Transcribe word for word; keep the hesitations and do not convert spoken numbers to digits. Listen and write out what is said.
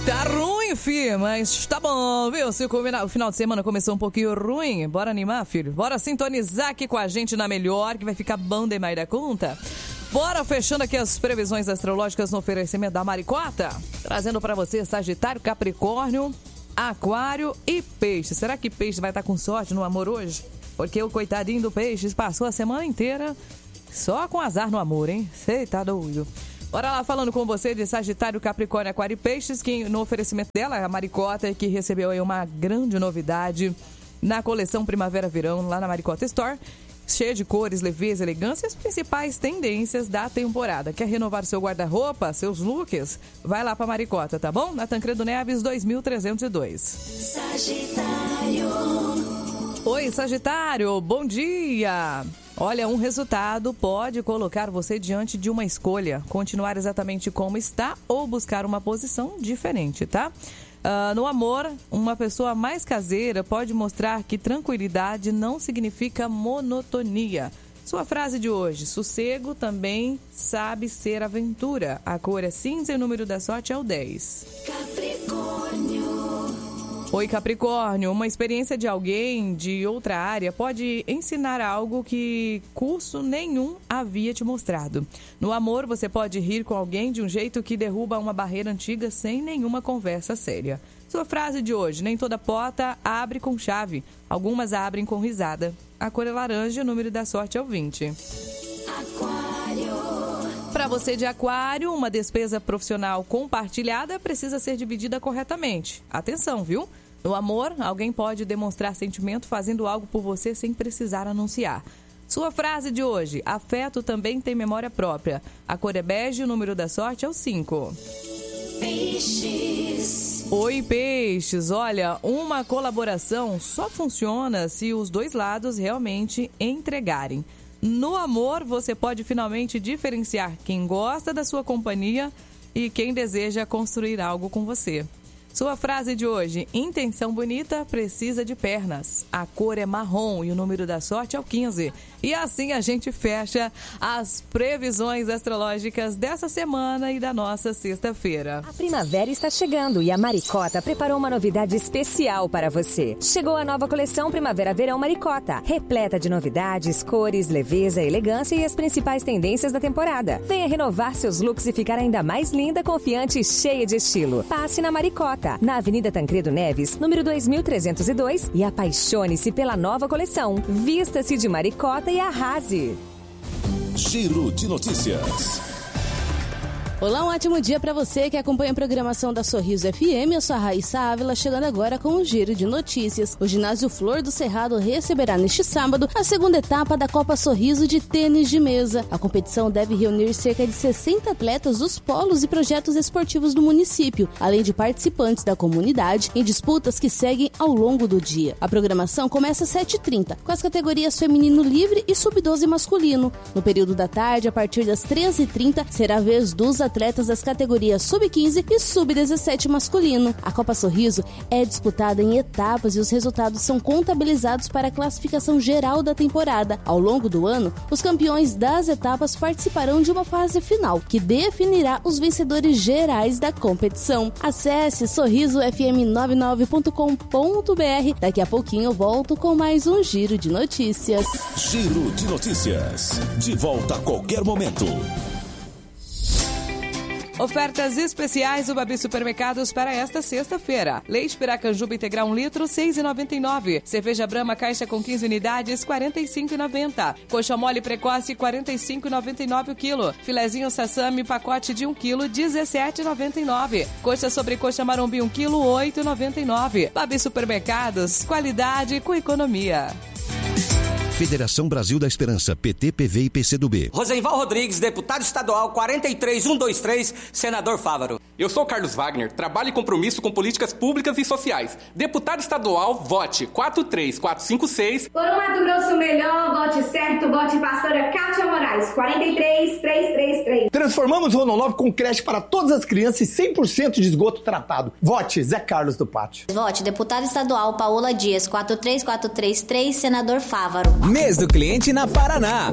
Tá ruim, filho, mas tá bom, viu? Se o final de semana começou um pouquinho ruim, bora animar, filho? Bora sintonizar aqui com a gente na melhor, que vai ficar bom demais da conta. Bora fechando aqui as previsões astrológicas no oferecimento da Maricota, trazendo pra você Sagitário, Capricórnio, Aquário e Peixe. Será que Peixe vai estar com sorte no amor hoje? Porque o coitadinho do Peixe passou a semana inteira só com azar no amor, hein? Cê tá doido. Bora lá, falando com você de Sagitário, Capricórnio, Aquário e Peixes, que no oferecimento dela, a Maricota, que recebeu aí uma grande novidade na coleção Primavera-Verão, lá na Maricota Store, cheia de cores, leveza, elegância e as principais tendências da temporada. Quer renovar seu guarda-roupa, seus looks? Vai lá pra Maricota, tá bom? Na Tancredo Neves, dois mil trezentos e dois. Sagitário. Oi, Sagitário, bom dia! Olha, um resultado pode colocar você diante de uma escolha, continuar exatamente como está ou buscar uma posição diferente, tá? Uh, no amor, uma pessoa mais caseira pode mostrar que tranquilidade não significa monotonia. Sua frase de hoje, sossego também sabe ser aventura. A cor é cinza e o número da sorte é o dez. Capricórnio. Oi, Capricórnio, uma experiência de alguém de outra área pode ensinar algo que curso nenhum havia te mostrado. No amor, você pode rir com alguém de um jeito que derruba uma barreira antiga sem nenhuma conversa séria. Sua frase de hoje, nem toda porta abre com chave, algumas abrem com risada. A cor é laranja e o número da sorte é o vinte. Aquário. Para você de Aquário, uma despesa profissional compartilhada precisa ser dividida corretamente. Atenção, viu? No amor, alguém pode demonstrar sentimento fazendo algo por você sem precisar anunciar. Sua frase de hoje, afeto também tem memória própria. A cor é bege e o número da sorte é o cinco. Peixes. Oi, Peixes. Olha, uma colaboração só funciona se os dois lados realmente entregarem. No amor, você pode finalmente diferenciar quem gosta da sua companhia e quem deseja construir algo com você. Sua frase de hoje, intenção bonita precisa de pernas. A cor é marrom e o número da sorte é o quinze. E assim a gente fecha as previsões astrológicas dessa semana e da nossa sexta-feira. A primavera está chegando e a Maricota preparou uma novidade especial para você. Chegou a nova coleção Primavera-Verão Maricota, repleta de novidades, cores, leveza, elegância e as principais tendências da temporada. Venha renovar seus looks e ficar ainda mais linda, confiante e cheia de estilo. Passe na Maricota, na Avenida Tancredo Neves, número dois mil trezentos e dois, e apaixone-se pela nova coleção. Vista-se de Maricota e arrase. Giro de notícias. Olá, um ótimo dia para você que acompanha a programação da Sorriso F M. Eu sou a Raíssa Ávila, chegando agora com um giro de notícias. O ginásio Flor do Cerrado receberá neste sábado a segunda etapa da Copa Sorriso de tênis de mesa. A competição deve reunir cerca de sessenta atletas dos polos e projetos esportivos do município, além de participantes da comunidade em disputas que seguem ao longo do dia. A programação começa às sete e trinta, com as categorias feminino livre e sub doze masculino. No período da tarde, a partir das treze e trinta, será a vez dos atletas atletas das categorias sub quinze e sub dezessete masculino. A Copa Sorriso é disputada em etapas e os resultados são contabilizados para a classificação geral da temporada. Ao longo do ano, os campeões das etapas participarão de uma fase final, que definirá os vencedores gerais da competição. Acesse sorriso f m noventa e nove ponto com ponto b r. Daqui a pouquinho eu volto com mais um Giro de Notícias. Giro de Notícias. De volta a qualquer momento. Ofertas especiais do Babi Supermercados para esta sexta-feira. Leite Piracanjuba integral um litro, seis reais e noventa e nove centavos. Cerveja Brahma caixa com quinze unidades, quarenta e cinco reais e noventa centavos. Coxa mole precoce, quarenta e cinco reais e noventa e nove centavos o quilo. Filezinho Sassami, pacote de um quilo, dezessete reais e noventa e nove centavos. Coxa sobre coxa marombi um quilo, oito reais e noventa e nove centavos. Babi Supermercados, qualidade com economia. Federação Brasil da Esperança, P T, P V e P C do B. Rosenval Rodrigues, deputado estadual quarenta e três mil cento e vinte e três, senador Fávaro. Eu sou Carlos Wagner, trabalho e compromisso com políticas públicas e sociais. Deputado estadual, vote quatro três quatro cinco seis. Por um Mato Grosso melhor, vote certo, vote pastora Kátia Moraes, quarenta e três mil trezentos e trinta e três. Transformamos Rondonópolis com creche para todas as crianças e cem por cento de esgoto tratado. Vote Zé Carlos do Pátio. Vote deputado estadual Paola Dias, quatro três quatro três três, senador Fávaro. Mês do cliente na Paraná.